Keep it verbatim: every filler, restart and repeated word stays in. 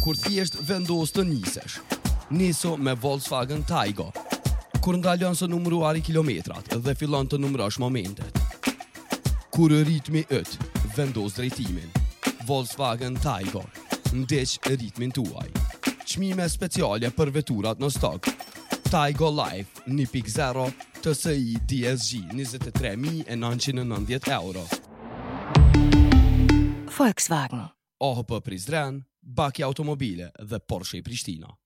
kur thjesht vendos të nisesh. Niso me Volkswagen Taygo. Kur ndalon së numëruari kilometrat dhe fillon të numërosh momentet. Kur ritmi yt, vendos drejtimin. Volkswagen Taygo. Ndeq ritmin tuaj. Çmime speciale për veturat në stok. Taygo Life një pikë zero T S I D S G njëzet e tre mijë e nëntëqind e nëntëdhjetë euro. Volkswagen. O H P Prizren, Baki Automobile dhe Porsche Prishtina.